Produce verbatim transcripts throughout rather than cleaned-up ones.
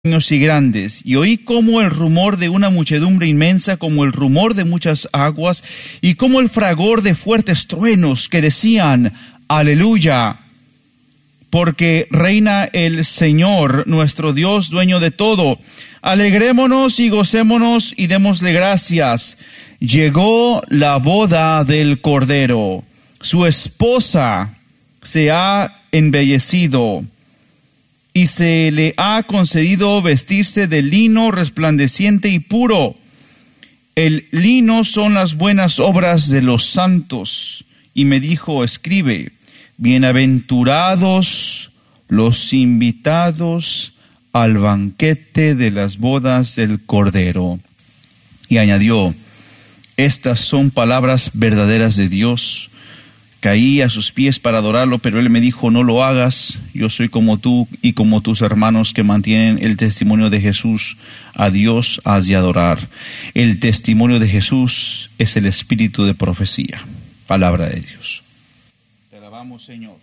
y grandes, y oí como el rumor de una muchedumbre inmensa, como el rumor de muchas aguas, y como el fragor de fuertes truenos que decían, aleluya, porque reina el Señor, nuestro Dios, dueño de todo. Alegrémonos y gocémonos y démosle gracias. Llegó la boda del Cordero, su esposa se ha embellecido, y se le ha concedido vestirse de lino resplandeciente y puro. El lino son las buenas obras de los santos. Y me dijo, escribe, bienaventurados los invitados al banquete de las bodas del Cordero. Y añadió, estas son palabras verdaderas de Dios. Caí a sus pies para adorarlo, pero él me dijo, no lo hagas, yo soy como tú y como tus hermanos que mantienen el testimonio de Jesús. A Dios has de adorar. El testimonio de Jesús es el espíritu de profecía. Palabra de Dios. Te alabamos, Señor.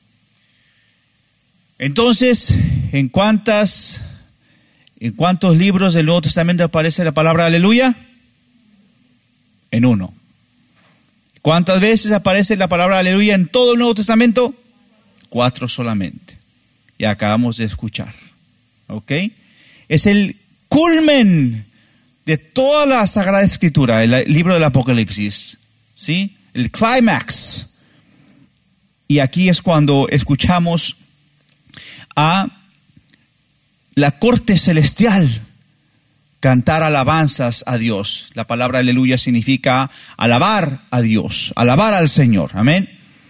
Entonces, ¿en cuántas, en cuántos libros del Nuevo Testamento aparece la palabra aleluya? En uno. ¿Cuántas veces aparece la palabra aleluya en todo el Nuevo Testamento? Cuatro solamente. Y acabamos de escuchar. ¿Ok? Es el culmen de toda la Sagrada Escritura, el libro del Apocalipsis. ¿Sí? El clímax. Y aquí es cuando escuchamos a la corte celestial cantar alabanzas a Dios. La palabra aleluya significa alabar a Dios, alabar al Señor. Amén.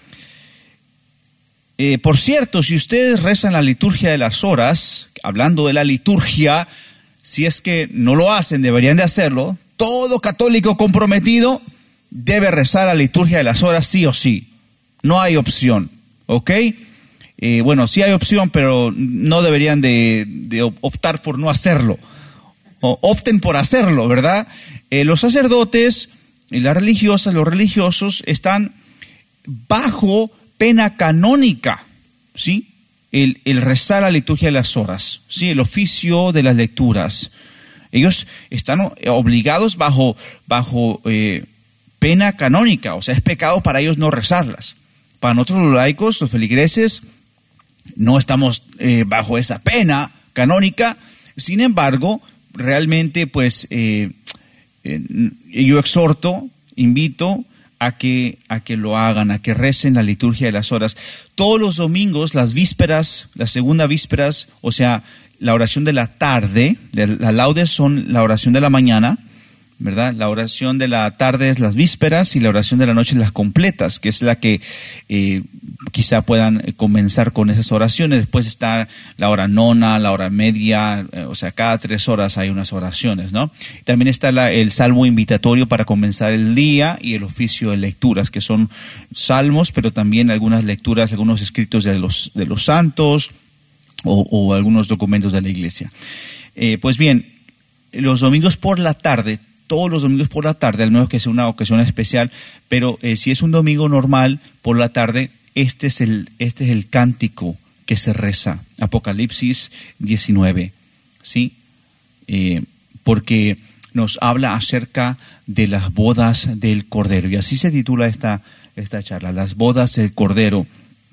Eh, por cierto, si ustedes rezan la liturgia de las horas, hablando de la liturgia, si es que no lo hacen, deberían de hacerlo. Todo católico comprometido debe rezar la liturgia de las horas sí o sí. No hay opción. ¿Ok? Eh, bueno, sí hay opción, pero no deberían de, de optar por no hacerlo. O opten por hacerlo, ¿verdad? Eh, los sacerdotes, las religiosas, los religiosos están bajo pena canónica, ¿sí? El, el rezar la liturgia de las horas, ¿sí? El oficio de las lecturas. Ellos están obligados bajo, bajo eh, pena canónica, o sea, es pecado para ellos no rezarlas. Para nosotros los laicos, los feligreses, no estamos eh, bajo esa pena canónica. Sin embargo, realmente, pues, eh, eh, yo exhorto, invito a que, a que lo hagan, a que recen la liturgia de las horas. Todos los domingos, las vísperas, las segunda vísperas, o sea, la oración de la tarde, las laudes son la oración de la mañana, ¿verdad? La oración de la tarde es las vísperas y la oración de la noche las completas, que es la que eh, quizá puedan comenzar con esas oraciones. Después está la hora nona, la hora media, eh, o sea, cada tres horas hay unas oraciones, ¿no? También está la, el salmo invitatorio para comenzar el día y el oficio de lecturas, que son salmos, pero también algunas lecturas, algunos escritos de los, de los santos o, o algunos documentos de la iglesia. Eh, pues bien, los domingos por la tarde, todos los domingos por la tarde, al menos que sea una ocasión especial, pero eh, si es un domingo normal por la tarde, este es el, este es el cántico que se reza, Apocalipsis diecinueve, ¿sí? Eh, porque nos habla acerca de las bodas del Cordero, y así se titula esta, esta charla, las bodas del Cordero.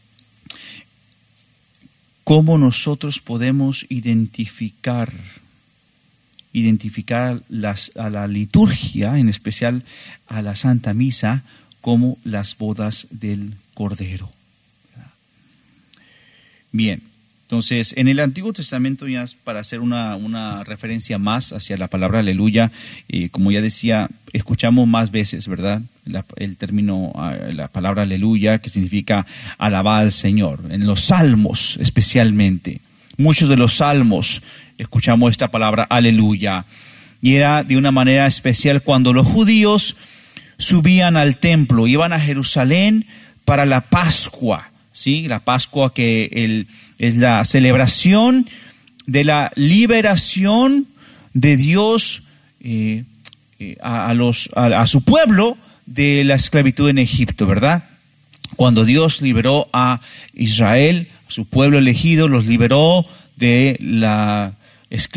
¿Cómo nosotros podemos identificar identificar las, a la liturgia, en especial a la Santa Misa, como las bodas del Cordero? Bien, entonces en el Antiguo Testamento, ya para hacer una, una referencia más hacia la palabra aleluya, eh, como ya decía, escuchamos más veces, ¿verdad? La, el término, la palabra aleluya, que significa alabar al Señor, en los salmos especialmente. Muchos de los salmos escuchamos esta palabra aleluya, y era de una manera especial cuando los judíos subían al templo, iban a Jerusalén para la Pascua, ¿sí? La Pascua que el, es la celebración de la liberación de Dios eh, eh, a, a, los, a, a su pueblo de la esclavitud en Egipto, ¿verdad? Cuando Dios liberó a Israel, su pueblo elegido, los liberó de la